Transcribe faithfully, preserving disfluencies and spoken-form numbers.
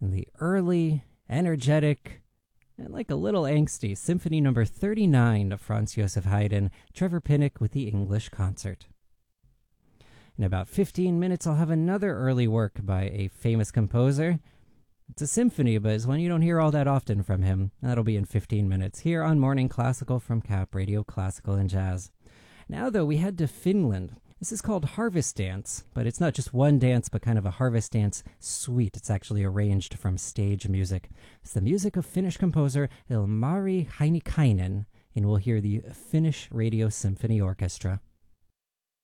and the early, energetic, and like a little angsty Symphony Number thirty-nine of Franz Joseph Haydn, Trevor Pinnock with the English Concert. In about fifteen minutes, I'll have another early work by a famous composer. It's a symphony, but it's one you don't hear all that often from him. That'll be in fifteen minutes here on Morning Classical from Cap Radio Classical and Jazz. Now, though, we head to Finland. This is called Harvest Dance, but it's not just one dance, but kind of a Harvest Dance suite. It's actually arranged from stage music. It's the music of Finnish composer Ilmari Heinikainen, and we'll hear the Finnish Radio Symphony Orchestra.